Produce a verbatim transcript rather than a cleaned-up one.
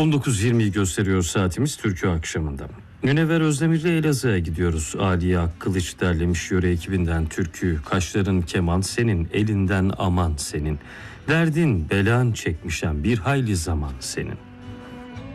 on dokuz yirmiyi gösteriyor saatimiz Türkü akşamında. Münevver Özdemir'le Elazığ'a gidiyoruz. Aliye Akkılıç derlemiş yöre ekibinden türkü. Kaşların keman senin, elinden aman senin. Derdin belan çekmişen bir hayli zaman senin.